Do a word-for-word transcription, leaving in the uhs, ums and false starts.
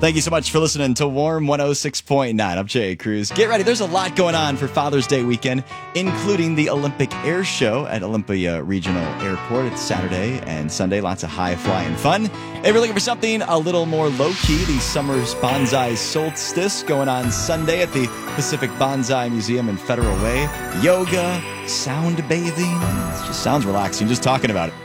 Thank you so much for listening to Warm one oh six point nine. I'm Jay Cruz. Get ready. There's a lot going on for Father's Day weekend, including the Olympic Air Show at Olympia Regional Airport. It's Saturday and Sunday. Lots of high-flying fun. If you're looking for something a little more low-key, the Summer's Bonsai Solstice going on Sunday at the Pacific Bonsai Museum in Federal Way. Yoga, sound bathing. It just sounds relaxing just talking about it.